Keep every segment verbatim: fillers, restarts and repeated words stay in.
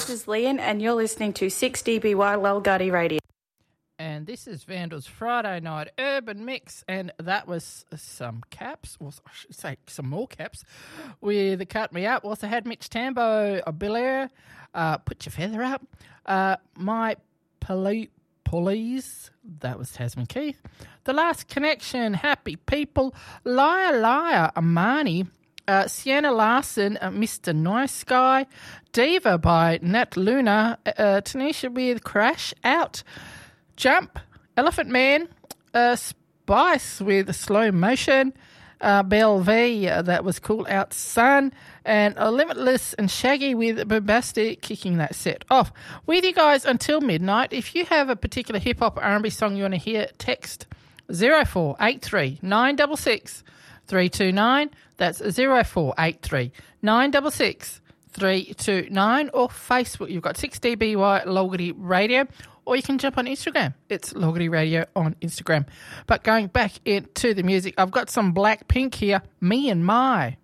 this is Leanne, and you're listening to six D B Y Lulgutty Radio. And this is Vandal's Friday Night Urban Mix, and that was some caps, or I should say some more caps, with Cut Me Up. Also had Mitch Tambo, a Belair, uh, Put Your Feather Up, uh, My Poli- Police, that was Tasman Keith, The Last Connection, Happy People, Liar Liar, Amani, uh, Sienna Larson, uh, Mister Nice Guy, Diva by Nat Luna, uh, Tanisha with Crash Out, Jump, Elephant Man, uh, Spice with Slow Motion, uh, Belle V, uh, that was Cool Out Sun, and uh, Limitless and Shaggy with Bombastic kicking that set off. With you guys until midnight. If you have a particular hip-hop or R and B song you want to hear, text zero four eight three nine six six three two nine. That's zero four eight three nine six six three two nine, or Facebook. You've got six D B Y Lulgutty Radio. Or you can jump on Instagram. It's Lulgutty Radio on Instagram. But going back into the music, I've got some Blackpink here, Me and My.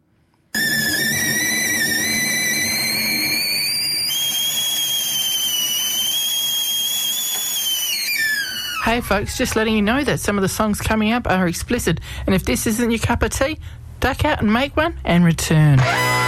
Hey folks, just letting you know that some of the songs coming up are explicit. And if this isn't your cup of tea, duck out and make one and return.